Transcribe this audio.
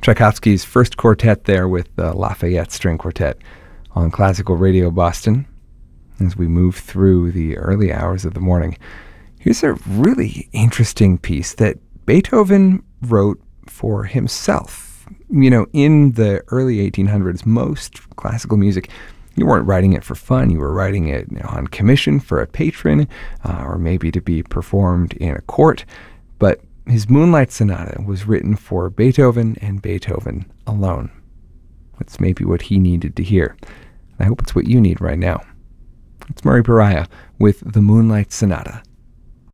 Tchaikovsky's first quartet there with the Lafayette String Quartet on Classical Radio Boston. As we move through the early hours of the morning, here's a really interesting piece that Beethoven wrote for himself. You know, in the early 1800s, most classical music, you weren't writing it for fun. You were writing it on commission for a patron, or maybe to be performed in a court. But his Moonlight Sonata was written for Beethoven and Beethoven alone. That's maybe what he needed to hear. I hope it's what you need right now. It's Murray Pariah with the Moonlight Sonata.